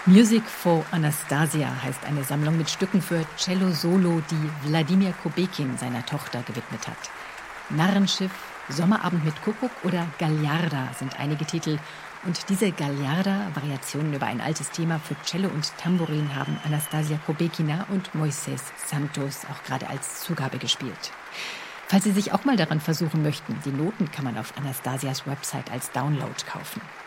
Music for Anastasia heißt eine Sammlung mit Stücken für Cello Solo, die Wladimir Kubekin seiner Tochter gewidmet hat. Narrenschiff, Sommerabend mit Kuckuck oder Gagliarda sind einige Titel. Und diese Gagliarda, Variationen über ein altes Thema für Cello und Tambourin, haben Anastasia Kubekina und Moises Santos auch gerade als Zugabe gespielt. Falls Sie sich auch mal daran versuchen möchten, die Noten kann man auf Anastasias Website als Download kaufen.